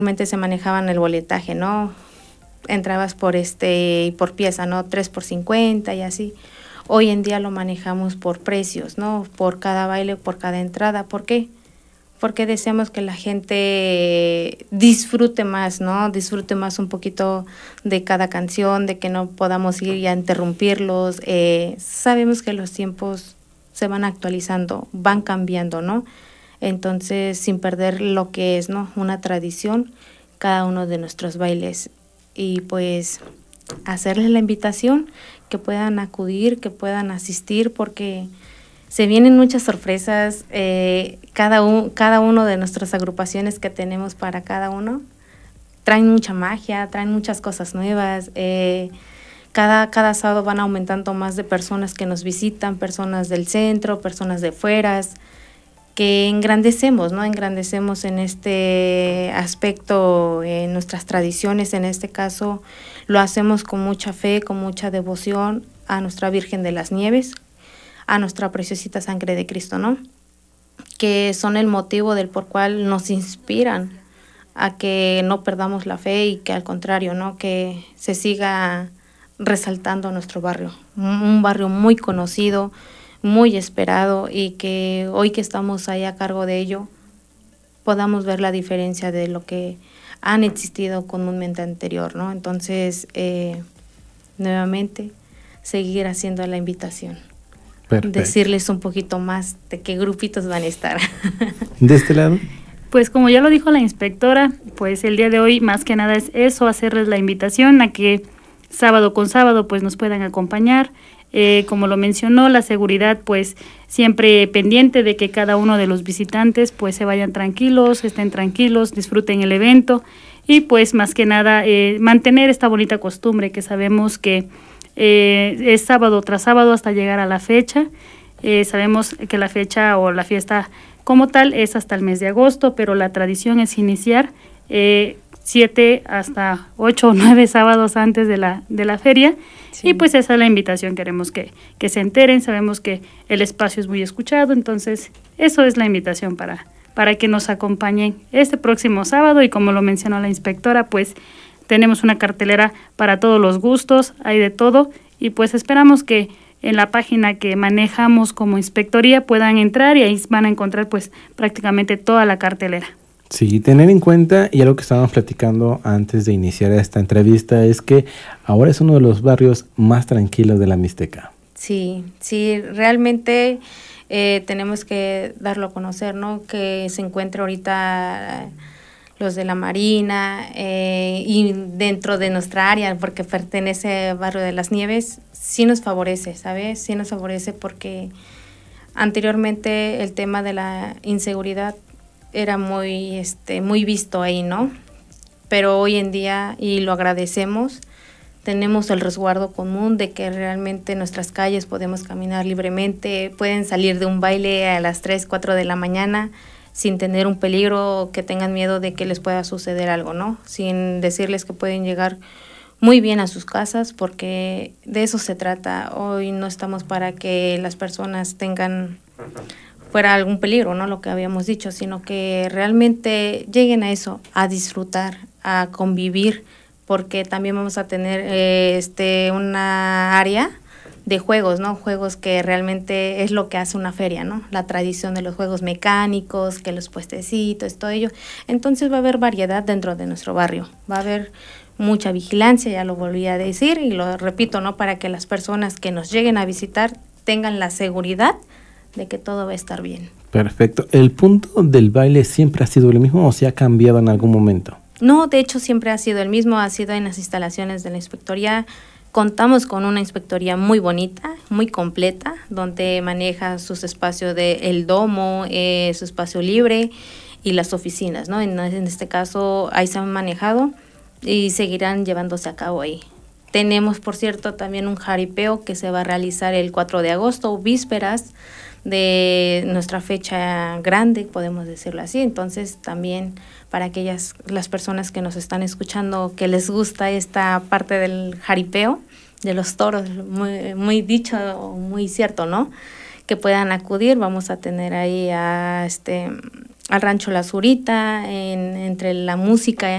Realmente se manejaban el boletaje, ¿no? Entrabas por pieza, ¿no? 3 por 50 y así. Hoy en día lo manejamos por precios, ¿no? Por cada baile, por cada entrada. ¿Por qué? Porque deseamos que la gente disfrute más, ¿no? Disfrute más un poquito de cada canción, de que no podamos ir a interrumpirlos. Sabemos que los tiempos se van actualizando, van cambiando, ¿no? Entonces, sin perder lo que es, ¿no? Una tradición, cada uno de nuestros bailes. Y pues hacerles la invitación, que puedan acudir, que puedan asistir, porque se vienen muchas sorpresas. Cada uno de nuestras agrupaciones que tenemos para cada uno traen mucha magia, traen muchas cosas nuevas. Cada sábado van aumentando más de personas que nos visitan, personas del centro, personas de fueras, que engrandecemos, ¿no? Engrandecemos en este aspecto, en nuestras tradiciones. En este caso lo hacemos con mucha fe, con mucha devoción a nuestra Virgen de las Nieves, a nuestra preciosita sangre de Cristo, ¿no? Que son el motivo del por cual nos inspiran a que no perdamos la fe y que al contrario, ¿no? Que se siga resaltando nuestro barrio, un barrio muy conocido, muy esperado, y que hoy que estamos ahí a cargo de ello podamos ver la diferencia de lo que han existido comúnmente anterior, ¿no? Entonces, nuevamente, seguir haciendo la invitación. Perfecto. Decirles un poquito más de qué grupitos van a estar. ¿De este lado? Pues como ya lo dijo la inspectora, pues el día de hoy más que nada es eso, hacerles la invitación a que sábado con sábado pues nos puedan acompañar. Como lo mencionó, la seguridad pues siempre pendiente de que cada uno de los visitantes pues se vayan tranquilos, estén tranquilos, disfruten el evento y pues más que nada mantener esta bonita costumbre que sabemos que es sábado tras sábado hasta llegar a la fecha. Sabemos que la fecha o la fiesta como tal es hasta el mes de agosto, pero la tradición es iniciar 7 hasta 8 o 9 sábados antes de la feria. Sí. Y pues esa es la invitación, queremos que se enteren, sabemos que el espacio es muy escuchado, entonces eso es la invitación para que nos acompañen este próximo sábado. Y como lo mencionó la inspectora, pues tenemos una cartelera para todos los gustos, hay de todo, y pues esperamos que en la página que manejamos como inspectoría puedan entrar y ahí van a encontrar pues prácticamente toda la cartelera. Sí, tener en cuenta, y algo que estábamos platicando antes de iniciar esta entrevista, es que ahora es uno de los barrios más tranquilos de la Mixteca. Sí, realmente tenemos que darlo a conocer, ¿no? Que se encuentra ahorita los de la Marina y dentro de nuestra área, porque pertenece al barrio de las Nieves, sí nos favorece, ¿sabes? Sí nos favorece porque anteriormente el tema de la inseguridad era muy visto ahí, ¿no? Pero hoy en día, y lo agradecemos, tenemos el resguardo común de que realmente en nuestras calles podemos caminar libremente, pueden salir de un baile a las 3, 4 de la mañana sin tener un peligro o que tengan miedo de que les pueda suceder algo, ¿no? Sin decirles que pueden llegar muy bien a sus casas, porque de eso se trata. Hoy no estamos para que las personas tengan fuera algún peligro, ¿no? Lo que habíamos dicho, sino que realmente lleguen a eso, a disfrutar, a convivir, porque también vamos a tener una área de juegos, ¿no? Juegos que realmente es lo que hace una feria, ¿no? La tradición de los juegos mecánicos, que los puestecitos, todo ello. Entonces va a haber variedad dentro de nuestro barrio, va a haber mucha vigilancia, ya lo volví a decir y lo repito, ¿no? Para que las personas que nos lleguen a visitar tengan la seguridad de que todo va a estar bien. Perfecto. ¿El punto del baile siempre ha sido el mismo o se ha cambiado en algún momento? No, de hecho siempre ha sido el mismo, ha sido en las instalaciones de la inspectoría. Contamos con una inspectoría muy bonita, muy completa, donde maneja sus espacios el domo, su espacio libre y las oficinas, ¿no? En este caso ahí se han manejado y seguirán llevándose a cabo ahí. Tenemos, por cierto, también un jaripeo que se va a realizar el 4 de agosto, vísperas de nuestra fecha grande, podemos decirlo así. Entonces también para las personas que nos están escuchando, que les gusta esta parte del jaripeo, de los toros, muy dicho, muy cierto, ¿no? Que puedan acudir. Vamos a tener ahí al Rancho La Zurita, entre la música